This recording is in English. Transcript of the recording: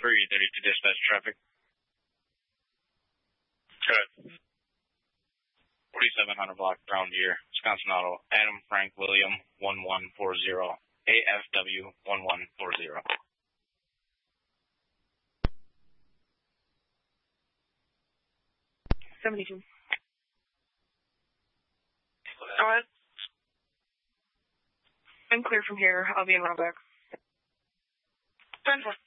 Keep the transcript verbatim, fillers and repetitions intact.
three thirty-two dispatch traffic. Good. forty-seven hundred block, Brown Deer, Wisconsin Auto, Adam Frank William one one four zero, A F W one one four zero. seventy-two. Go ahead. I'm clear from here. I'll be in round back. ten four.